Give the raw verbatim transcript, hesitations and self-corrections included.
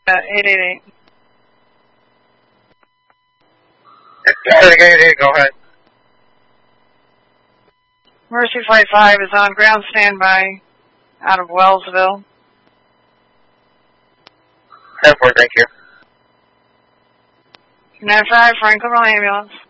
Uh, eight eight eight. eight eight eight, go ahead. Mercy Flight five is on ground standby out of Wellsville. ten four, thank you. nine five, Franklin Ambulance.